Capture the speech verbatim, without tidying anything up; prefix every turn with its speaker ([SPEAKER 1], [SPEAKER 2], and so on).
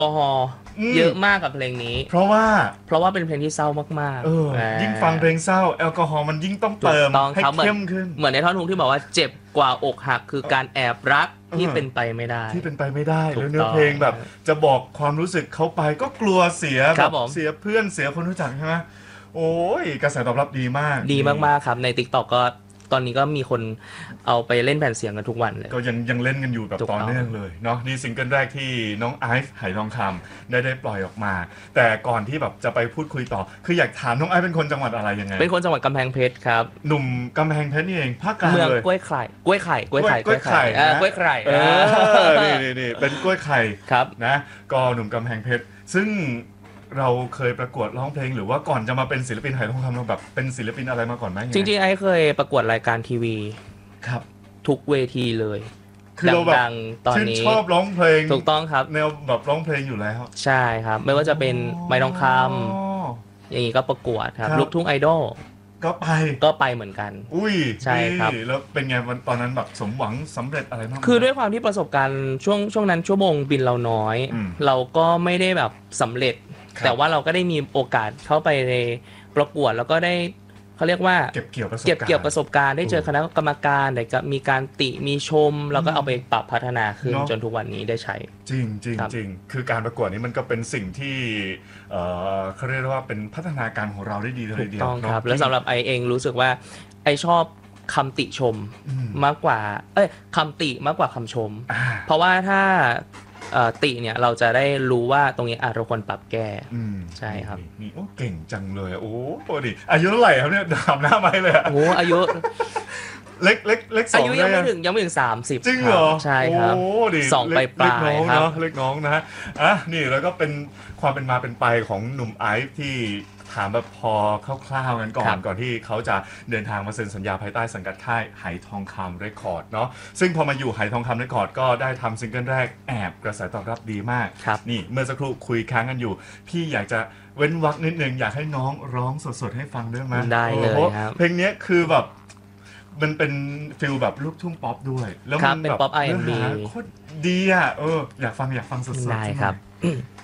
[SPEAKER 1] อฮอล์เยอะมากกับเพลงนี้
[SPEAKER 2] เพราะว่า
[SPEAKER 1] เพราะว่าเป็นเพลงที่เศร้ามาก
[SPEAKER 2] เออยิ่งฟังเพลงเศร้าแอลกอฮอล์มันยิ่งต้องเติมให้เข้มขึ้น
[SPEAKER 1] เหมือนในท่อนฮุกที่บอกว่าเจ็บกว่าอกหักคือการแอบรักที่เป็นไปไม่ได้
[SPEAKER 2] ที่เป็นไปไม่ได้แล้วเนื้อเพลงแบบจะบอกความรู้สึกเขาไปก็กลัวเสียแบบเสียเพื่อนเสียคนรู้จักใช่ไหมโอ้ยกระแสตอบรับดีมาก
[SPEAKER 1] ดีมากๆครับใน TikTok ก็ตอนนี้ก็มีคนเอาไปเล่นแผ่นเสียงกันทุกวันเลย
[SPEAKER 2] ก็ยังยังเล่นกันอยู่แบบต่อเนื่องเลยเนาะนี่ซิงเกิลแรกที่น้องไอซ์ไหทองคำได้ได้ปล่อยออกมาแต่ก่อนที่แบบจะไปพูดคุยต่อคืออยากถามน้องไอซ์เป็นคนจังหวัดอะไรยังไง
[SPEAKER 1] เป็นคนจังหวัดกำแพงเพชรครับ
[SPEAKER 2] หนุ่มกำแพงเพชรนี่เองภาคกลางเลย
[SPEAKER 1] เมืองกล้วยไข่กล้วยไข่กล้วยไข่
[SPEAKER 2] กล้วยไข่
[SPEAKER 1] กล้วยไข่
[SPEAKER 2] นี่นี่นี่เป็นกล้วยไข่
[SPEAKER 1] ครับ
[SPEAKER 2] นะก็หนุ่มกำแพงเพชรซึ่งเราเคยประกวดร้องเพลงหรือว่าก่อนจะมาเป็นศิลปินไหทองคำเราแบบเป็นศิลปินอะไรมาก่อนไหม
[SPEAKER 1] จริงๆไอ้เคยประกวดรายการทีวี
[SPEAKER 2] ครับ
[SPEAKER 1] ทุกเวทีเลย
[SPEAKER 2] คือเราแบบ
[SPEAKER 1] ตอนนี้
[SPEAKER 2] ชอบร้องเพลง
[SPEAKER 1] ถูกต้องครับ
[SPEAKER 2] แนวแบบร้องเพลงอยู่แล้ว
[SPEAKER 1] ใช่ครับไม่ว่าจะเป็นไม้ทองคำอย่างนี้ก็ประกวดครับลูกทุ่งไอดอล
[SPEAKER 2] ก็ไป
[SPEAKER 1] ก็ไปเหมือนกัน
[SPEAKER 2] อุ้ย
[SPEAKER 1] ใช่ครับ
[SPEAKER 2] แล้วเป็นไงตอนนั้นแบบสมหวังสำเร็จอะไรบ้าง
[SPEAKER 1] คือด้วยความที่ประสบการณ์ช่วงช่วงนั้นชั่วโมงบินเราน้อยเราก็ไม่ได้แบบสำเร็จแต่ว่าเราก็ได้มีโอกาสเข้าไปในประกวดแล้วก็ได้เขาเรียกว่า
[SPEAKER 2] เก็บเกี่ยวประสบ
[SPEAKER 1] การณ์เก็บเกี่ยวประสบการณ์ได้เจอคณะกรรมการได้มีการติมีชมแล้วก็เอาไปปรับพัฒนาขึ้นจนทุกวันนี้ได้ใช้
[SPEAKER 2] จริงจริงจริงคือการประกวดนี้มันก็เป็นสิ่งที่เขาเรียกว่าเป็นพัฒนาการของเราได้ดีเลยเดียว
[SPEAKER 1] ถูกต้องครับแล้วสำหรับไอเองรู้สึกว่าไอชอบคำติชมมากกว่าเอ้ยคำติมากกว่าคำชมเพราะว่าถ้าติเนี่ยเราจะได้รู้ว่าตรงนี้เราควรปรับแก้ใช่ครับ
[SPEAKER 2] นี่โอ้เก่งจังเลยโอ้โหดิอายุเท่าไหร่ครับเนี่ยถามหน้าไม่เลย
[SPEAKER 1] โอ้อายุ
[SPEAKER 2] เล็กเล็กเล็กสอง
[SPEAKER 1] อายุยังไม่ถึงยังไม่ถึงสามสิบ
[SPEAKER 2] จริงเหรอ
[SPEAKER 1] ใช่ครับ
[SPEAKER 2] โอ้ดิ
[SPEAKER 1] สองไปปลาย
[SPEAKER 2] ครับเล็กน้องนะอ่ะนี่แล้วก็เป็นความเป็นมาเป็นไปของหนุ่มไอซ์ที่ถามแบบพอคร่าวๆกันก่อนก่อนที่เขาจะเดินทางมาเซ็นสัญญาภายใต้สังกัดค่ายไหทองคำเรคคอร์ดเนาะซึ่งพอมาอยู่ไหทองคำเรคคอร์ดก็ได้ทำซิงเกิลแรกแอบกระแสตอบรับดีมากนี่เมื่อสักครู่คุยค้างกันอยู่พี่อยากจะเว้นวรรคนิดนึงอยากให้น้องร้องสดๆให้ฟังได้ไหม
[SPEAKER 1] ได้เลยครับ
[SPEAKER 2] เพลงนี้คือแบบมันเป็นฟิลแบบลูกทุ่งป๊อปด้วย
[SPEAKER 1] แล้วมันแบบเนื้อหา
[SPEAKER 2] โคตรดีอ่ะเอออยากฟังอยากฟังสดๆ
[SPEAKER 1] ได้ครับ